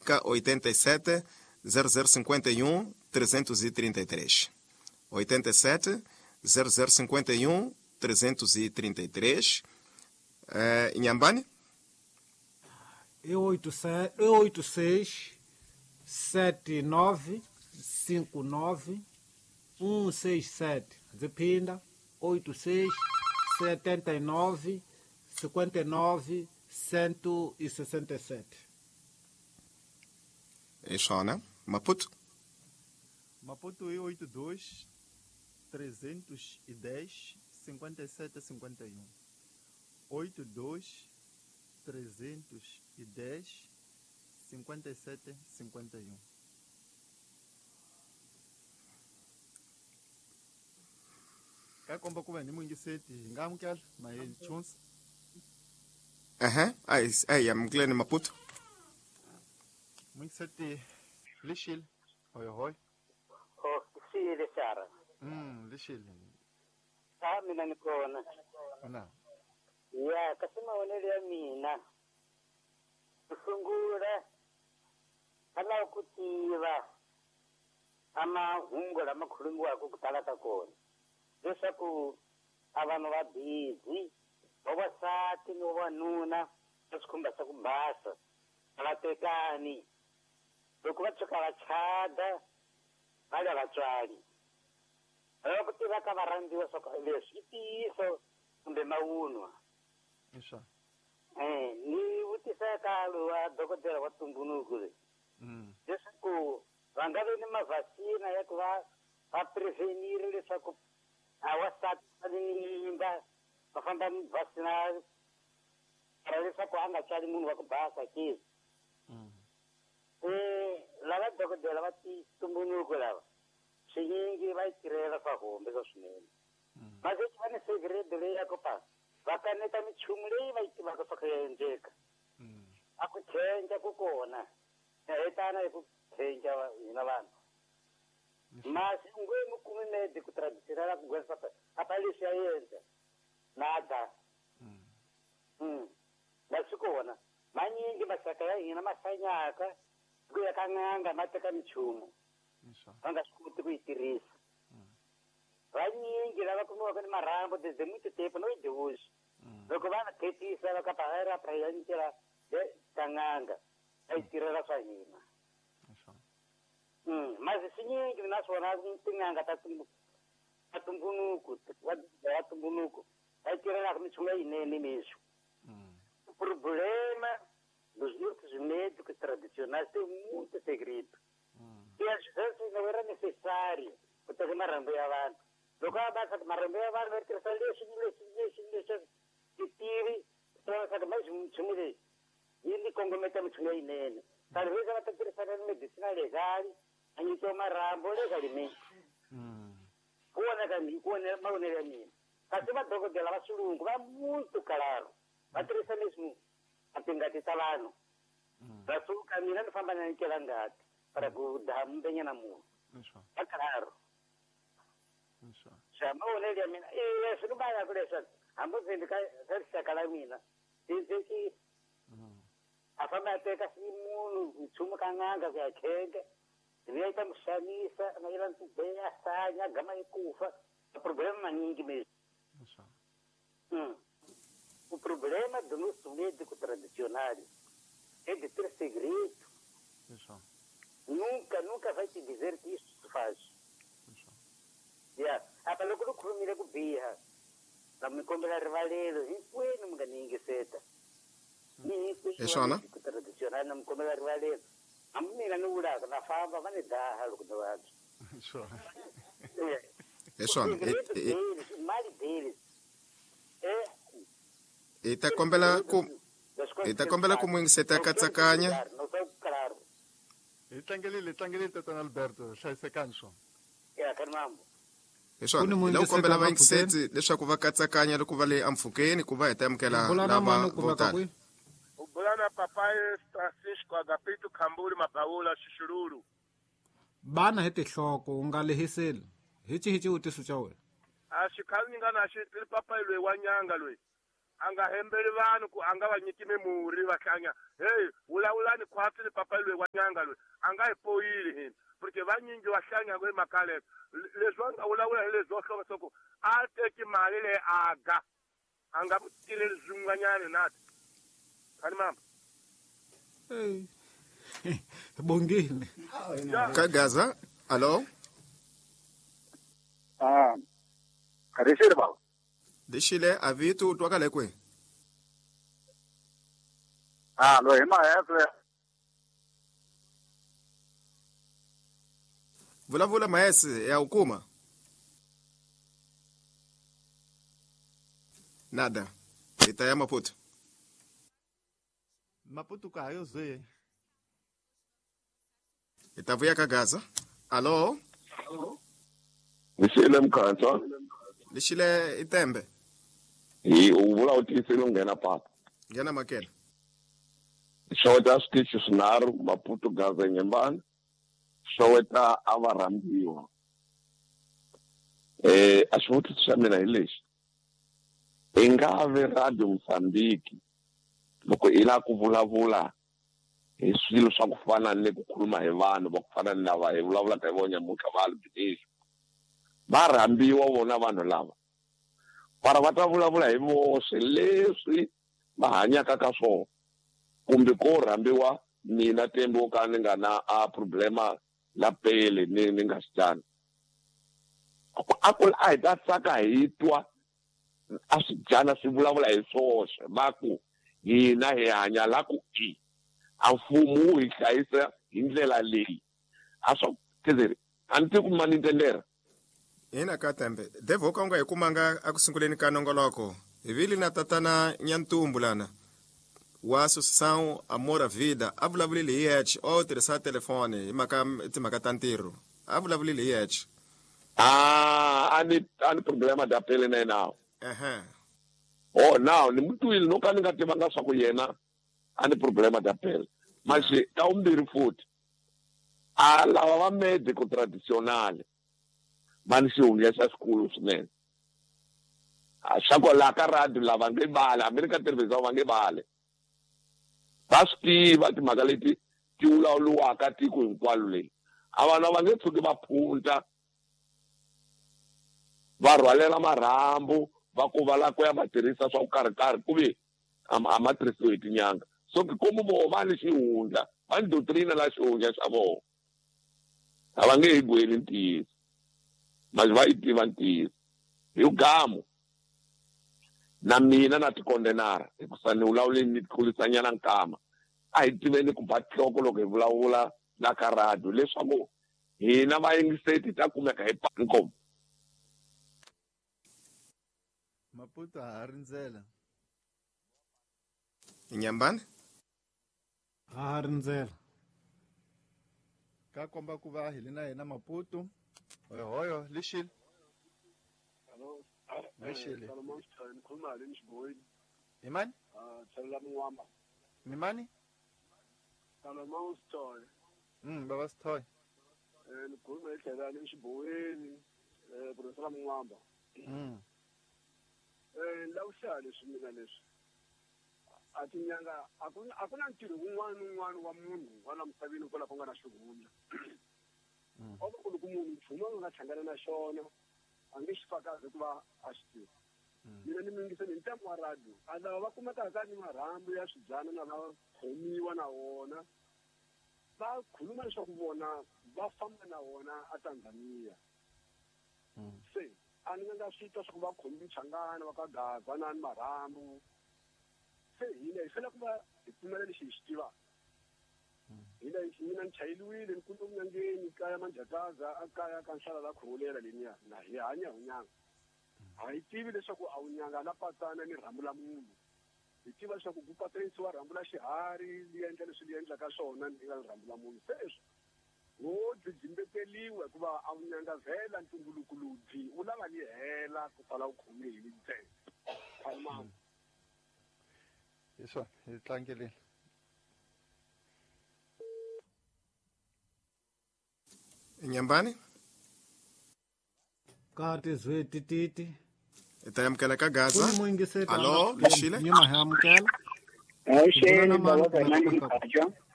marca 87 0051 333. 87 0051 333. Inhambane? É 86 79 59 167. Zipinda 86 79 59 167. Isso, né? Maputo? Maputo é 82 310 57 51. 82 310 57 51. Ka komba kuva ni mungi seti ngamukela maye chunsa. Aí, amglene Maputo. Mungi seti lishil. Hoi. Oh, sile cara. Lishil. Mina ni kona. Ana. Ya, kasi maonele ya mina. Kusungura. Ala kutiva. Ama hungola makhulungu wako kutalata kona. Leswaku avanhu va busy vavasati ni vavanuna va swikhumba swa ku basa a va tekani loko va tshuka va chada va le vatswari va lava ku tiva ka varhandziwa swa ku leswi i ntiyiso kumbe mavunwa ni vutisa ka lowa dokodela wa tumbuluko leyi leswaku va nga vi ni mavhasina ya ku va prevenire leswaku awasati va famba vaccinal leswaku a nga tswali munhu wa ku basa ke lava dokodela va tumbuluko lava swinyingi va yi tirhela swa hombe swa swinene maseki va ni segredo leyi ya ku pa va kaneta minchumu leyi va yi tivaka swa ku ya endleka a ku thenja ku kona hetana hi ku thenja hina vanhu masi ngwe mu kumi medico tradicional ku gwesa apa leswi ya yenza nada va swi kona manyingi masaka ya hina masanyaka ku ya ka n'anga mateka minchumu va nga swi koti ku yi tirhisa vanyingi lava kumiwaka ni marhambu tizemuti tepu no yi divuxi loko va nga khetisa va ka pahara prayantela ta n'anga va yi tirhela swa hina masi swinyingi na swona tin'anga ta tumbuluko wa tumbuluko va yi tirhelaka minchumu leyinene leswi problema dos ursos médicos tradicionais tem muito segredo e às vezes não era necessário porque marhambu ya vanhu loko va basa marhambu ya vanhu va tirhisa leswi ti tivi swa mais minchumu leyi yi ni kongometa minchumu leyinene talvez va ta tirhisana ni medicina legal a nyikiwa marhambu legalmente kuona mavonelo ya mina kasi vadokodela va swilungu va muito claro va tirhisa leswi matingati ta vanhu va suka mina ni famba na nyikela ngati para ku daha mumbenyana munhu va claro xa mavonelo ya mina swi ni vayaka leswaku hambi ndzeni ka rixaka la mina tizeki a famba ya teka munhu nchumu ka n'anga ku ya khenga ivi ya yi ta n'wi xanisa a nga yela ntsubeya a sanya a gama yi kufa maproblema manyingi meswi o problema do nosso médico tradicional é de ter segredo. Nunca vai te dizer que isso se faz. Apa loko no khulumile ku biha na mi kombela rivalelo hinkwenu mi nga ni yingiseta médico tradicional na mi kombela rivalelo hambi mina ni vulaka na famba va ni daha loko ni vabya mali deles itakombela ku mwingiseta katsakanya Tlangelile Tatan Alberto hlayisekanso hiswona loko kombela va yingiseti leswaku va katsakanya loko va le ampfhukeni ku va hi ta amukela lava vo tala ubulana papaye Francisco Agapito Khambuli Mabawula Shishululu bana hi tinhloko u nga lehiseli hici vutiso ca wena a xikhali ni nga na xi papaye loyi wa nyanga loyi angahembeli vanhu ku anga va nyiki mimurhi va hlanya hey vulavulani khwatsi le papa lwe wa nyanga lwe anga hi poyili hina porque vanyingi va hlanya ku makale leswi va nga vulavula hi leswi ohloka soko a teki mali leyi aga anga vutileli swin'wanyani nati khani mama bongile Kagaza, alo? Karishile baba. Dishile avitu twakale kwe. Lo hima yese. Vulavula maesi ya hukuma. Nada. Itaya Maputo. Maputo ka hayo zoe. Itavuya Kagaza. Alo? Nishile mkhantsha Dishile itembe. uvula utisile ungena papa Ngena makela. xeweta switichi swinharhu Maputo Gaza Nyembani xeweta a va rambiwa a xivutiso xa mina hi lexi i nga ve Radio Mozambique loko i la ku vulavula hi swilo swa ku fana ni ku khuluma hi vanhu va ku fana ni lava hi vulavulaka hi vo Nyamuka va Albination va rambiwa vona vanhu lava para va ta vulavula hi voxe leswi va hanyaka ka swona kumbe ko rambiwa mina tembe wo ka ni nga na a problema la pele ni nga xitani a ku a hi ta tsaka hi twa a swi jana swi vulavula hi swoxe va ku hina hi hanya la ku a mfumo wu hi hlayisa hi ndlela leyi a swa kezeri a ni tiku mani tendera Ina ka tembe. Devo ka unga hikumanga akusunguleni ka nongoloko. Ivili na tatana nyantumbu lana. Wa Associação Amor à Vida. Avulavulile hi yech o tirhisa telefone timhaka ta ntirho. Avulavulile hi yech. a ni problema da pele na now now ni mutwile no ka ni nga tivanga swa ku yena a ni problema da pele manje ta umbirhi futhi a lava va medico tradizionale va ni xihundla xa xikulu swinene a xa kwala ka radio lava nge bale America television va nge bale va swi tiva timhaka leti ti vulavuriwaka tiko hinkwalo leyi a vanhu va nge tshuki va phunta va rhwalela marhambu va ku va la ku ya va tirhisa swa ku karhi ku ve a ma tirhisiwi hi tinyanga so komu voho va ni xihundla va ni doctrine la xihundla xa voho a va nge hi gweli ntiyiso manje va yi tiva ntiyiso hi ugamu na mina na tikondenara hikusa ni vulavuleni ni tikulisanyana nkama a hi tiveni ku ba nhloko loko hi vulavula na ka radio leswaku hina vayingiseti ta kumeka hi pankomo Maputo ha ri ndzela. Nyambani? ha ri ndzela Ka komba ku va hi na yena Maputo. Hoyo lishile. Hello. Lishile. Salomon Stein khuluma le Nshibweni. Imani? Tshelela Mwamba. Mimani? Salomon Stein. Baba Stoy. Ni khuluma ehlala le Nshibweni. Professor Mwamba. La uhlale swimina leswi. Atinyanga akuna ntirho wun'wana wa munhu wala misaveni ko la ku nga na xihundla. Okulu ku munhu nchumu nga hlangana na xona a nge xi fakazi ku va a xi tiva. Mina ni mingiseni hi ntambu wa radio a lava va kumaka ni marhambu ya swibyana na va khomiwa na wona va khuluma leswaku vona va famba na wona a Tanzania. Se a ni nga swi twa swa ku va khomi Mchangana va ka Gaza na ni marhambu. Se hina hi fanele ku va hi pfumela lexi hi xi tivaka. Hina mina ni chayeliwile ni kumbe munyangeni kaya Manjakaza a kaya ka nhlala la Khululela leniya na hi hanya unyanga. A hi tivi leswaku a unyanga la patana ni rhambu la munhu. Hi tiva leswaku ku patanisiwa rhambu la xiharhi li endla leswi li endlaka swona ni nga rhambu la munhu. Se leswi wo dzidzimbeteliwa hikuva a unyanga vhela ntumbuluko lubyi u lava ni hela ku sala u khome hi ntsena. Khalmani. Iswa, hi tlangelile. Nyambani? ka tizwe tititi Itayamkela ka Gaza. Kuni muingiseti. Alo, Lishile? Nyuma ya mkela. Sheni baba Fernando Kaja.